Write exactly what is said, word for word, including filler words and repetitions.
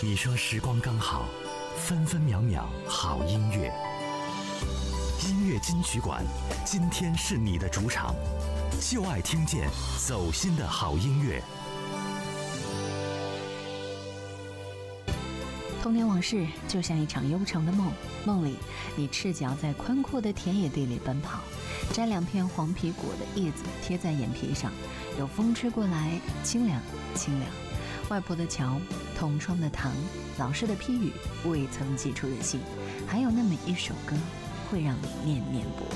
你说时光刚好，分分秒秒好音乐。音乐金曲馆，今天是你的主场，就爱听见走心的好音乐。 童年往事就像一场悠长的梦，梦里你赤脚在宽阔的田野地里奔跑，摘两片黄皮果的叶子贴在眼皮上，有风吹过来，清凉清凉。外婆的桥，同窗的糖，老师的批语，未曾寄出的信，还有那么一首歌，会让你念念不忘。